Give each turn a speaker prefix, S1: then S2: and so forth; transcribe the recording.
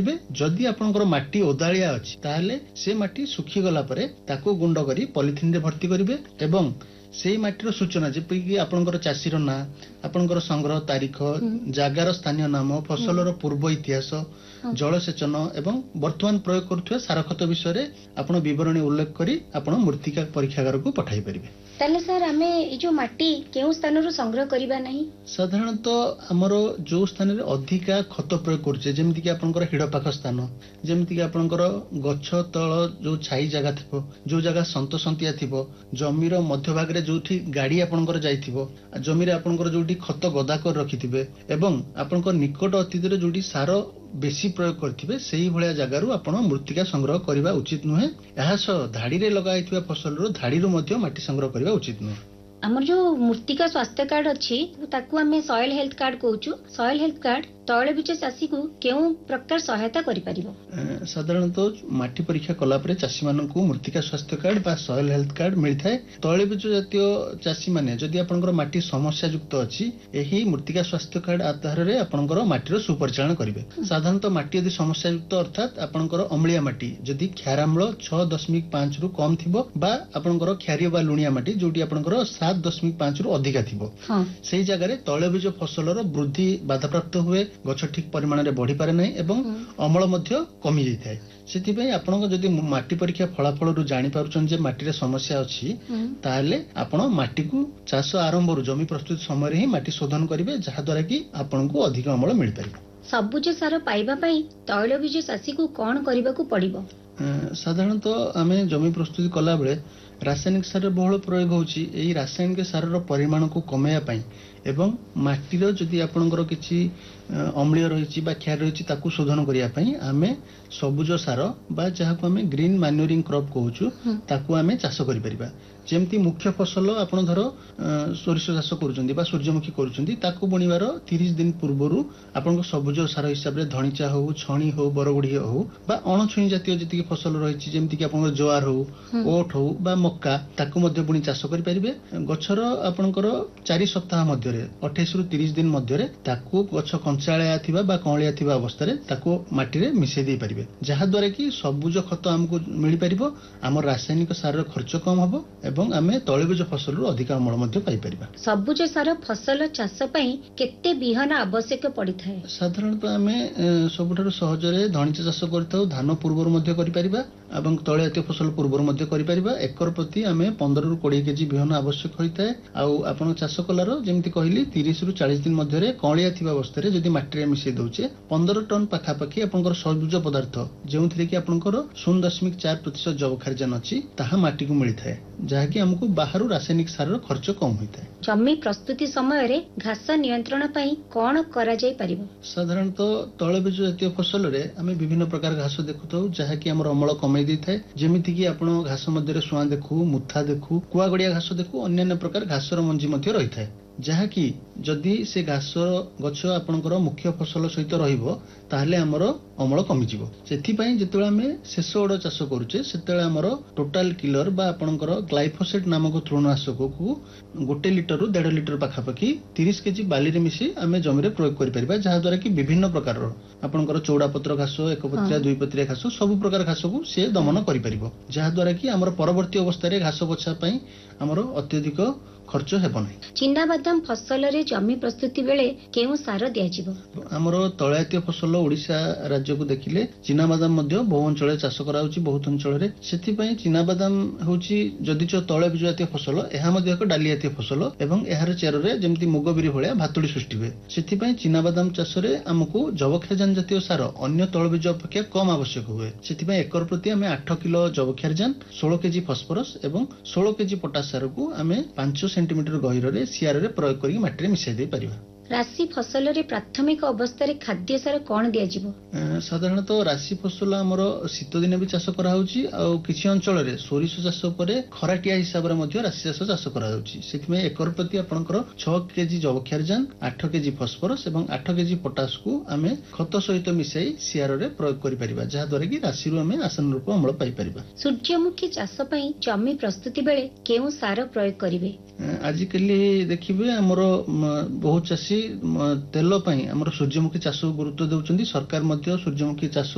S1: କରିବେ। ଯଦି ଆପଣଙ୍କର ମାଟି ଓଦାଳିଆ ଅଛି ତାହେଲେ ସେ ମାଟି ଶୁଖିଗଲା ପରେ ତାକୁ ଗୁଣ୍ଡ କରି ପଲିଥିନରେ ଭର୍ତ୍ତି କରିବେ ଏବଂ ସେଇ ମାଟିର ସୂଚନା ଯେପରିକି ଆପଣଙ୍କର ଚାଷୀର ନାଁ, ଆପଣଙ୍କର ସଂଗ୍ରହ ତାରିଖ, ଜାଗାର ସ୍ଥାନୀୟ ନାମ, ଫସଲର ପୂର୍ବ ଇତିହାସ, ଜଳସେଚନ ଏବଂ ବର୍ତ୍ତମାନ ପ୍ରୟୋଗ କରୁଥିବା ସାର ଖତ ବିଷୟରେ ଆପଣ ବିବରଣୀ ଉଲ୍ଲେଖ କରି ଆପଣ ମୃତ୍ତିକା ପରୀକ୍ଷାଗାରକୁ ପଠାଇ ପାରିବେ।
S2: ତାହେଲେ ସାର୍ ଆମେ ଏଇ ଯୋଉ ମାଟି କେଉଁ ସ୍ଥାନରୁ ସଂଗ୍ରହ କରିବା ନାହିଁ?
S1: ସାଧାରଣତଃ ଆମର ଯୋଉ ସ୍ଥାନରେ ଅଧିକା ଖତ ପ୍ରୟୋଗ କରୁଛେ, ଯେମିତିକି ଆପଣଙ୍କର ହିଡ଼ ପାଖ ସ୍ଥାନ, ଯେମିତିକି ଆପଣଙ୍କର ଗଛ ତଳ ଯୋଉ ଛାଇ ଜାଗା ଥିବ, ଯୋଉ ଜାଗା ସନ୍ତସନ୍ତିଆ ଥିବ, ଜମିର ମଧ୍ୟଭାଗରେ ଯୋଉଠି ଗାଡି ଆପଣଙ୍କର ଯାଇଥିବ, ଜମିରେ ଆପଣଙ୍କର ଯୋଉଠି ଖତ ଗଦା କରି ରଖିଥିବେ ଏବଂ ଆପଣଙ୍କ ନିକଟ ଅତୀତରେ ଯୋଉଠି ସାର ବେଶୀ ପ୍ରୟୋଗ କରିଥିବେ ସେଇ ଭଳିଆ ଜାଗାରୁ ଆପଣ ମୃତ୍ତିକା ସଂଗ୍ରହ କରିବା ଉଚିତ ନୁହେଁ। ଏହା ସହ ଧାଡିରେ ଲଗା ହେଇଥିବା ଫସଲରୁ ଧାଡିରୁ ମଧ୍ୟ ମାଟି ସଂଗ୍ରହ କରିବା ଉଚିତ ନୁହେଁ।
S2: ଆମର ଯୋଉ ମୃତ୍ତିକା ସ୍ୱାସ୍ଥ୍ୟ କାର୍ଡ ଅଛି ତାକୁ ଆମେ ସଏଲ ହେଲ୍ଥ କାର୍ଡ କହୁଛୁ। ସଏଲ ହେଲ୍ଥ କାର୍ଡ ତୈଳବୀଜ ଚାଷୀକୁ କେଉଁ ପ୍ରକାର ସହାୟତା କରିପାରିବ?
S1: ସାଧାରଣତଃ ମାଟି ପରୀକ୍ଷା କଲା ପରେ ଚାଷୀମାନଙ୍କୁ ମୃତ୍ତିକା ସ୍ୱାସ୍ଥ୍ୟ କାର୍ଡ ବା ସଏଲ ହେଲ୍ଥ କାର୍ଡ ମିଳିଥାଏ। ତୈଳବୀଜ ଜାତୀୟ ଚାଷୀମାନେ ଯଦି ଆପଣଙ୍କର ମାଟି ସମସ୍ୟା ଯୁକ୍ତ ଅଛି, ଏହି ମୃତ୍ତିକା ସ୍ୱାସ୍ଥ୍ୟ କାର୍ଡ ଆଧାରରେ ଆପଣଙ୍କର ମାଟିର ସୁପରିଚାଳନା କରିବେ। ସାଧାରଣତଃ ମାଟି ଯଦି ସମସ୍ୟା ଯୁକ୍ତ ଅର୍ଥାତ୍ ଆପଣଙ୍କର ଅମ୍ଳିଆ ମାଟି, ଯଦି କ୍ଷାରାମ୍ଳ 6.5 ରୁ କମ ଥିବ ବା ଆପଣଙ୍କର କ୍ଷାରୀୟ ବା ଲୁଣିଆ ମାଟି ଯୋଉଠି ଆପଣଙ୍କର 7.5 ରୁ ଅଧିକା ଥିବ, ସେଇ ଜାଗାରେ ତୈଳବୀଜ ଫସଲର ବୃଦ୍ଧି ବାଧାପ୍ରାପ୍ତ ହୁଏ, ଗଛ ଠିକ ପରିମାଣରେ ବଢିପାରେ ନାହିଁ ଏବଂ ଅମଳ ମଧ୍ୟ କମି ଯାଇଥାଏ। ସେଥିପାଇଁ ଆପଣଙ୍କ ଯଦି ମାଟି ପରୀକ୍ଷା ଫଳାଫଳରୁ ଜାଣିପାରୁଛନ୍ତି ଯେ ମାଟିରେ ସମସ୍ୟା ଅଛି, ତାହେଲେ ଆପଣ ମାଟିକୁ ଚାଷ ଆରମ୍ଭରୁ ଜମି ପ୍ରସ୍ତୁତି ସମୟରେ ହିଁ ମାଟି ଶୋଧନ କରିବେ, ଯାହାଦ୍ୱାରା କି ଆପଣଙ୍କୁ ଅଧିକ ଅମଳ ମିଳିପାରିବ।
S2: ସବୁଜ ସାର ପାଇବା ପାଇଁ ତୈଳବୀଜ ଚାଷୀକୁ କଣ କରିବାକୁ ପଡିବ?
S1: ସାଧାରଣତଃ ଆମେ ଜମି ପ୍ରସ୍ତୁତି କଲାବେଳେ ରାସାୟନିକ ସାରର ବହୁଳ ପ୍ରୟୋଗ ହେଉଛି। ଏହି ରାସାୟନିକ ସାରର ପରିମାଣକୁ କମାଇବା ପାଇଁ ଏବଂ ମାଟିର ଯଦି ଆପଣଙ୍କର କିଛି ଅମ୍ଳୀୟ ରହିଛି ବା କ୍ଷାର ରହିଛି ତାକୁ ଶୋଧନ କରିବା ପାଇଁ ଆମେ ସବୁଜ ସାର ବା ଯାହାକୁ ଆମେ ଗ୍ରୀନ ମାନୁରିଂ କ୍ରପ କହୁଛୁ ତାକୁ ଆମେ ଚାଷ କରିପାରିବା। ଯେମିତି ମୁଖ୍ୟ ଫସଲ ଆପଣ ଧର ସୋରିଷ ଚାଷ କରୁଛନ୍ତି ବା ସୂର୍ଯ୍ୟମୁଖୀ କରୁଛନ୍ତି, ତାକୁ ବୁଣିବାର 30 ଦିନ ପୂର୍ବରୁ ଆପଣଙ୍କ ସବୁଜ ସାର ହିସାବରେ ଧଣିଚା ହଉ, ଛଣି ହଉ, ବରଗୁଡି ହଉ ବା ଅଣଛୁଇଁ ଜାତୀୟ ଯେତିକି ଫସଲ ରହିଛି ଯେମିତିକି ଆପଣଙ୍କର ଜୋଆର ହଉ, ଓଟ ହଉ ବା ମକା, ତାକୁ ମଧ୍ୟ ବୁଣି ଚାଷ କରିପାରିବେ। ଗଛର ଆପଣଙ୍କର 4 ସପ୍ତାହ ମଧ୍ୟରେ 28 ରୁ 30 ଦିନ ମଧ୍ୟରେ ତାକୁ ଗଛ କଞ୍ଚାଳିଆ ଥିବା ବା କଅଁଳିଆ ଥିବା ଅବସ୍ଥାରେ ତାକୁ ମାଟିରେ ମିଶାଇ ଦେଇପାରିବେ, ଯାହାଦ୍ୱାରା କି ସବୁଜ ଖତ ଆମକୁ ମିଳିପାରିବ, ଆମର ରାସାୟନିକ ସାରର ଖର୍ଚ୍ଚ କମ ହବ ଏବଂ ଆମେ ତୈଳବୀଜ ଫସଲରୁ ଅଧିକ ଅମଳ ମଧ୍ୟ ପାଇପାରିବା।
S2: ସବୁଜ ସାର ଫସଲ ଚାଷ ପାଇଁ କେତେ ବିହନ ଆବଶ୍ୟକ ପଡିଥାଏ?
S1: ସାଧାରଣତଃ ଆମେ ସବୁଠାରୁ ସହଜରେ ଧଣିଚା ଚାଷ କରିଥାଉ। ଧାନ ପୂର୍ବରୁ ମଧ୍ୟ କରିପାରିବା ଏବଂ ତୈଳ ଜାତୀୟ ଫସଲ ପୂର୍ବରୁ ମଧ୍ୟ କରିପାରିବା। ଏକର ପ୍ରତି ଆମେ 15 ରୁ 20 କେଜି ବିହନ ଆବଶ୍ୟକ ହୋଇଥାଏ। ଆଉ ଆପଣ ଚାଷ କଲାର ଯେମିତି କହିଲି 30 ରୁ 40 ଦିନ ମଧ୍ୟରେ କଅଁଳିଆ ଥିବା ଅବସ୍ଥାରେ ଯଦି ମାଟିରେ ମିଶାଇ ଦଉଛେ 15 ଟନ ପାଖାପାଖି ଆପଣଙ୍କର ସବୁଜ ପଦାର୍ଥ, ଯେଉଁଥିରେ କି ଆପଣଙ୍କର 0.4% ଯବକ୍ଷାରଜାନ ଅଛି, ତାହା ମାଟିକୁ ମିଳିଥାଏ, ଯାହାକି ଆମକୁ ବାହାରୁ ରାସାୟନିକ ସାରର ଖର୍ଚ୍ଚ କମ ହୋଇଥାଏ।
S2: ଜମି ପ୍ରସ୍ତୁତି ସମୟରେ ଘାସ ନିୟନ୍ତ୍ରଣ ପାଇଁ କଣ କରାଯାଇ ପାରିବ?
S1: ସାଧାରଣତଃ ତୈଳବୀଜ ଜାତୀୟ ଫସଲରେ ଆମେ ବିଭିନ୍ନ ପ୍ରକାର ଘାସ ଦେଖୁଥାଉ, ଯାହାକି ଆମର ଅମଳ କମେଇ ଦେଇଥାଏ। ଯେମିତିକି ଆପଣ ଘାସ ମଧ୍ୟରେ ଶୁଆଁ ଦେଖୁ, ମୁଥା ଦେଖୁ, କୁଆଗଡିଆ ଘାସ ଦେଖୁ, ଅନ୍ୟାନ୍ୟ ପ୍ରକାର ଘାସର ମଞ୍ଜି ମଧ୍ୟ ରହିଥାଏ, ଯାହାକି ଯଦି ସେ ଘାସ ଗଛ ଆପଣଙ୍କର ମୁଖ୍ୟ ଫସଲ ସହିତ ରହିବ ତାହେଲେ ଆମର ଅମଳ କମିଯିବ। ସେଥିପାଇଁ ଯେତେବେଳେ ଆମେ ଶେଷ ଓଡ଼ ଚାଷ କରୁଛେ ସେତେବେଳେ ଆମର ଟୋଟାଲ କିଲର ବା ଆପଣଙ୍କର ଗ୍ଲାଇଫୋସେଟ୍ ନାମକ ତୃଣନାଶକକୁ 1 ଲିଟରରୁ 1.5 ଲିଟର ପାଖାପାଖି 30 କେଜି ବାଲିରେ ମିଶି ଆମେ ଜମିରେ ପ୍ରୟୋଗ କରିପାରିବା, ଯାହାଦ୍ୱାରା କି ବିଭିନ୍ନ ପ୍ରକାରର ଆପଣଙ୍କର ଚଉଡାପତ୍ର ଘାସ, ଏକପତ୍ରିଆ, ଦୁଇପତ୍ରିଆ ଘାସ, ସବୁ ପ୍ରକାର ଘାସକୁ ସେ ଦମନ କରିପାରିବ, ଯାହାଦ୍ୱାରା କି ଆମର ପରବର୍ତ୍ତୀ ଅବସ୍ଥାରେ ଘାସ ବଛା ପାଇଁ ଆମର ଅତ୍ୟଧିକ ଖର୍ଚ୍ଚ ହେବ ନାହିଁ।
S2: ଚିନାବାଦାମ ଫସଲରେ ଜମି ପ୍ରସ୍ତୁତି ବେଳେ କେଉଁ ସାର ଦିଆଯିବ?
S1: ଆମର ତୈଳଜାତୀୟ ଫସଲ ଓଡ଼ିଶା ରାଜ୍ୟକୁ ଦେଖିଲେ ଚିନାବାଦାମ ମଧ୍ୟ ବହୁ ଅଞ୍ଚଳରେ ଚାଷ କରାଯାଉଛି, ବହୁତ ଅଞ୍ଚଳରେ। ସେଥିପାଇଁ ଚିନାବାଦାମ ହେଉଛି ଯଦିଚ ତୈଳବୀଜ ଜାତୀୟ ଫସଲ, ଏହା ମଧ୍ୟ ଏକ ଡାଲି ଜାତୀୟ ଫସଲ ଏବଂ ଏହାର ଚେରରେ ଯେମିତି ମୁଗ ବିରି ଭଳିଆ ଭାତୁଡି ସୃଷ୍ଟି ହୁଏ। ସେଥିପାଇଁ ଚିନାବାଦାମ ଚାଷରେ ଆମକୁ ଯବକ୍ଷାରଜାନ ଜାତୀୟ ସାର ଅନ୍ୟ ତୈଳବୀଜ ଅପେକ୍ଷା କମ ଆବଶ୍ୟକ ହୁଏ। ସେଥିପାଇଁ ଏକର ପ୍ରତି ଆମେ 8 କିଲୋ ଯବକ୍ଷାରଜାନ, 16 କେଜି ଫସ୍ଫରସ୍ ଏବଂ 16 କେଜି ପଟାସ ସାରକୁ ଆମେ 5 ସେଣ୍ଟିମିଟର ଗହିରରେ ସିଆରରେ ପ୍ରୟୋଗ କରିକି ମାଟିରେ ମିଶାଇ ଦେଇପାରିବା।
S2: ରାଶି ଫସଲରେ ପ୍ରାଥମିକ ଅବସ୍ଥାରେ ଖାଦ୍ୟ ସାର କଣ ଦିଆଯିବ?
S1: ସାଧାରଣତଃ ରାଶି ଫସଲ ଆମର ଶୀତ ଦିନେ ବି ଚାଷ କରାଯାଉଛି, ଆଉ କିଛି ଅଞ୍ଚଳରେ ସୋରିଷ ଚାଷ ପରେ ଖରାଟିଆ ହିସାବରେ ମଧ୍ୟ ରାଶି ଚାଷ କରାଯାଉଛି। ସେଥିପାଇଁ ଏକର ପ୍ରତି ଆପଣଙ୍କର 6 କେଜି ଯବକ୍ଷାରଜାନ, 8 କେଜି ଫସ୍ଫରସ୍ ଏବଂ 8 କେଜି ପଟାସକୁ ଆମେ ଖତ ସହିତ ମିଶାଇ ସିଆରରେ ପ୍ରୟୋଗ କରିପାରିବା, ଯାହାଦ୍ୱାରା କି ରାଶିରୁ ଆମେ ଆଶାନୁରୂପ ଅମଳ ପାଇପାରିବା।
S2: ସୂର୍ଯ୍ୟମୁଖୀ ଚାଷ ପାଇଁ ଜମି ପ୍ରସ୍ତୁତି ବେଳେ କେଉଁ ସାର ପ୍ରୟୋଗ କରିବେ?
S1: ଆଜିକାଲି ଦେଖିବେ ଆମର ବହୁତ ଚାଷୀ ତେଲ ପାଇଁ ଆମର ସୂର୍ଯ୍ୟମୁଖୀ ଚାଷକୁ ଗୁରୁତ୍ୱ ଦେଉଛନ୍ତି। ସରକାର ମଧ୍ୟ ସୂର୍ଯ୍ୟମୁଖୀ ଚାଷ